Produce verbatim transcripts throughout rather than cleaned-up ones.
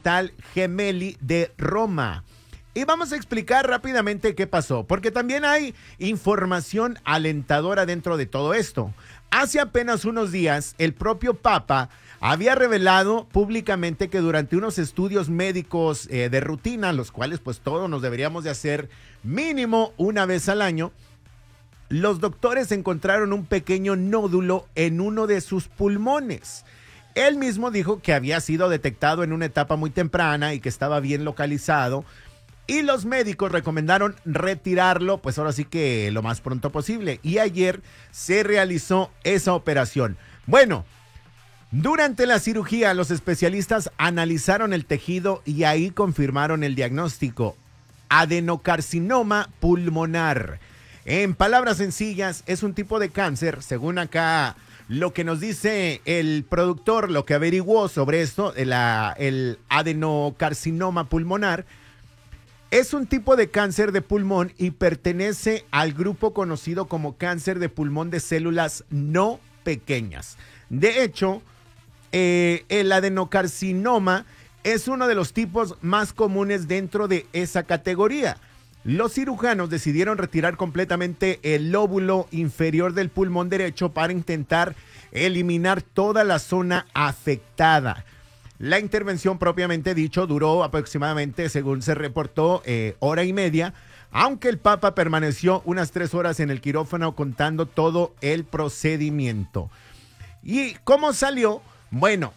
Hospital Gemelli de Roma. Y vamos a explicar rápidamente qué pasó, porque también hay información alentadora dentro de todo esto. Hace apenas unos días, el propio Papa había revelado públicamente que durante unos estudios médicos eh, de rutina, los cuales pues todos nos deberíamos de hacer mínimo una vez al año, los doctores encontraron un pequeño nódulo en uno de sus pulmones. Él mismo dijo que había sido detectado en una etapa muy temprana y que estaba bien localizado. Y los médicos recomendaron retirarlo, pues ahora sí que lo más pronto posible. Y ayer se realizó esa operación. Bueno, durante la cirugía los especialistas analizaron el tejido y ahí confirmaron el diagnóstico: adenocarcinoma pulmonar. En palabras sencillas, es un tipo de cáncer, según acá lo que nos dice el productor, lo que averiguó sobre esto, la, el adenocarcinoma pulmonar. Es un tipo de cáncer de pulmón y pertenece al grupo conocido como cáncer de pulmón de células no pequeñas. De hecho, eh, el adenocarcinoma es uno de los tipos más comunes dentro de esa categoría. Los cirujanos decidieron retirar completamente el lóbulo inferior del pulmón derecho para intentar eliminar toda la zona afectada. La intervención propiamente dicho duró aproximadamente, según se reportó, eh, hora y media, aunque el Papa permaneció unas tres horas en el quirófano contando todo el procedimiento. ¿Y cómo salió? Bueno,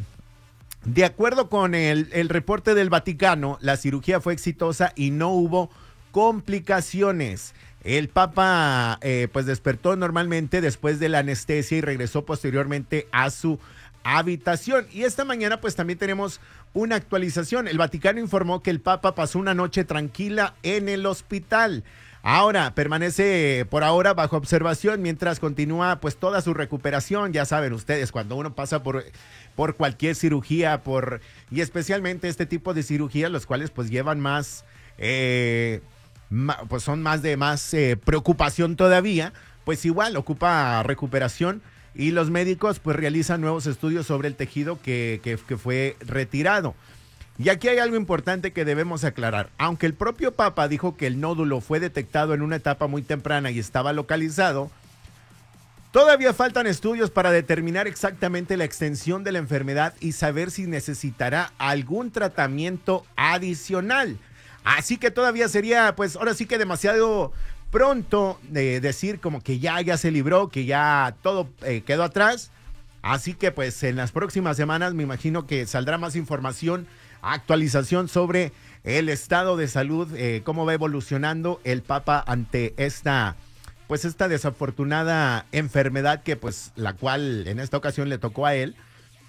de acuerdo con el, el reporte del Vaticano, la cirugía fue exitosa y no hubo complicaciones. El Papa eh, pues despertó normalmente después de la anestesia y regresó posteriormente a su habitación. Y esta mañana pues también tenemos una actualización. El Vaticano informó que el Papa pasó una noche tranquila en el hospital. Ahora permanece por ahora bajo observación mientras continúa pues toda su recuperación. Ya saben ustedes, cuando uno pasa por, por cualquier cirugía, por y especialmente este tipo de cirugías, los cuales pues llevan más, eh, ma, pues son más de más eh, preocupación todavía, pues igual ocupa recuperación. Y los médicos pues realizan nuevos estudios sobre el tejido que, que, que fue retirado. Y aquí hay algo importante que debemos aclarar. Aunque el propio Papa dijo que el nódulo fue detectado en una etapa muy temprana y estaba localizado, todavía faltan estudios para determinar exactamente la extensión de la enfermedad y saber si necesitará algún tratamiento adicional. Así que todavía sería pues ahora sí que demasiado pronto de decir como que ya, ya se libró, que ya todo eh, quedó atrás. Así que pues en las próximas semanas me imagino que saldrá más información, actualización sobre el estado de salud, eh, cómo va evolucionando el Papa ante esta, pues esta desafortunada enfermedad que pues la cual en esta ocasión le tocó a él.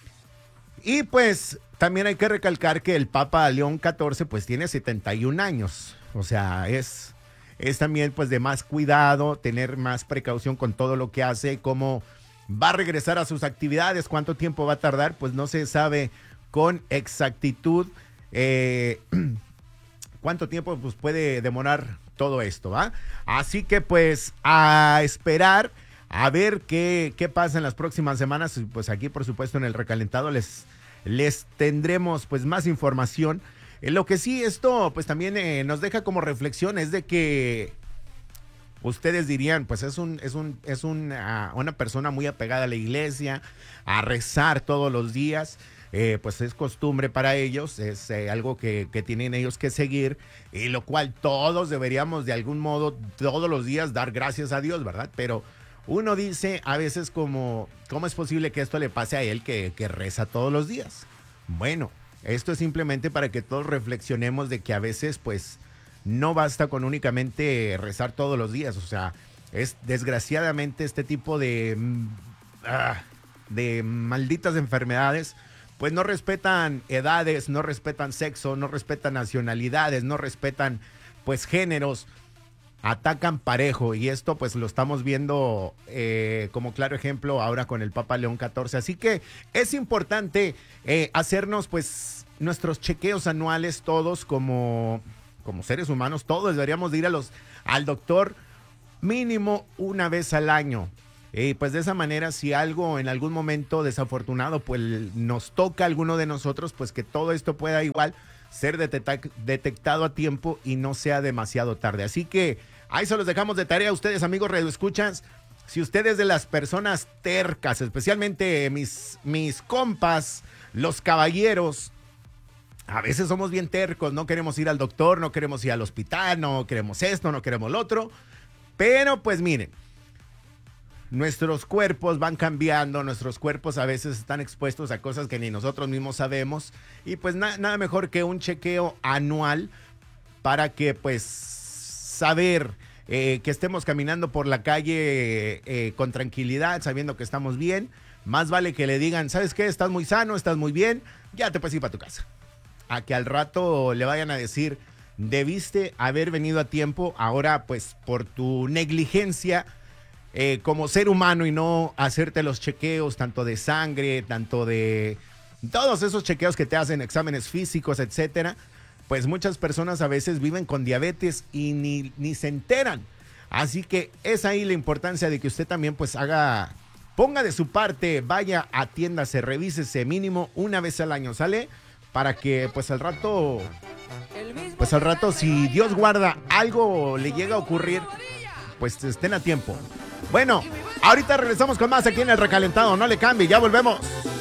Y pues también hay que recalcar que el Papa León catorce pues tiene setenta y un años, o sea, es... Es también pues de más cuidado, tener más precaución con todo lo que hace, cómo va a regresar a sus actividades, cuánto tiempo va a tardar, pues no se sabe con exactitud eh, cuánto tiempo pues, puede demorar todo esto, ¿va? Así que pues a esperar, a ver qué, qué pasa en las próximas semanas, pues aquí por supuesto en el recalentado les, les tendremos pues más información. Lo que sí, esto pues también eh, nos deja como reflexión es de que ustedes dirían, pues es un es un es un, uh, una persona muy apegada a la iglesia, a rezar todos los días, eh, pues es costumbre para ellos, es eh, algo que, que tienen ellos que seguir, y lo cual todos deberíamos de algún modo todos los días dar gracias a Dios, ¿verdad? Pero uno dice a veces como, ¿cómo es posible que esto le pase a él que, que reza todos los días? Bueno, esto es simplemente para que todos reflexionemos de que a veces pues no basta con únicamente rezar todos los días. O sea, es desgraciadamente este tipo de, uh, de malditas enfermedades pues no respetan edades, no respetan sexo, no respetan nacionalidades, no respetan pues géneros, atacan parejo, y esto pues lo estamos viendo eh, como claro ejemplo ahora con el Papa León catorce. Así que es importante eh, hacernos pues nuestros chequeos anuales todos como, como seres humanos, todos deberíamos de ir a los, al doctor mínimo una vez al año. Y pues de esa manera, si algo en algún momento desafortunado pues nos toca a alguno de nosotros, pues que todo esto pueda igual ser detec- detectado a tiempo y no sea demasiado tarde. Así que ahí se los dejamos de tarea a ustedes, amigos radioescuchas. Si ustedes de las personas tercas, especialmente mis, mis compas, los caballeros, a veces somos bien tercos, no queremos ir al doctor, no queremos ir al hospital, no queremos esto, no queremos lo otro. Pero pues miren, nuestros cuerpos van cambiando, nuestros cuerpos a veces están expuestos a cosas que ni nosotros mismos sabemos. Y pues na- nada mejor que un chequeo anual para que pues saber eh, que estemos caminando por la calle eh, con tranquilidad, sabiendo que estamos bien. Más vale que le digan, ¿sabes qué? Estás muy sano, estás muy bien, ya te puedes ir para tu casa. A que al rato le vayan a decir, debiste haber venido a tiempo, ahora pues por tu negligencia eh, como ser humano y no hacerte los chequeos tanto de sangre, tanto de todos esos chequeos que te hacen, exámenes físicos, etcétera, pues muchas personas a veces viven con diabetes y ni, ni se enteran. Así que es ahí la importancia de que usted también pues haga, ponga de su parte, vaya, atiéndase, revísese mínimo una vez al año, ¿sale? Para que pues al rato, pues al rato si Dios guarda algo le llega a ocurrir, pues estén a tiempo. Bueno, ahorita regresamos con más aquí en El Recalentado, no le cambie, ya volvemos.